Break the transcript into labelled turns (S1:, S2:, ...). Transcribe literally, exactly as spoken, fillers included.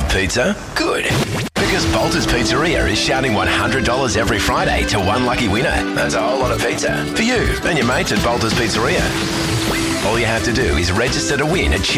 S1: love pizza? Good. Because Bolter's Pizzeria is shouting one hundred dollars every Friday to one lucky winner. That's a whole lot of pizza for you and your mates at Bolter's Pizzeria. All you have to do is register to win at